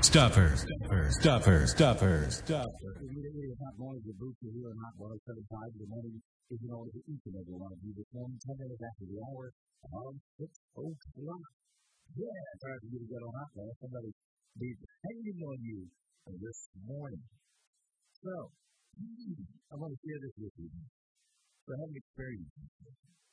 Stuffer, stuffer, stuffer, stuffer. We have hot mornings with Boots here on Hot 107.5. Good morning is in order to each and every one of you this morning, 10 minutes after the hour of 6 o'clock. Yeah, it's hard for you to get on Hot One. Somebody be depending on you this morning. So, I want to share this with you. So I have an experience.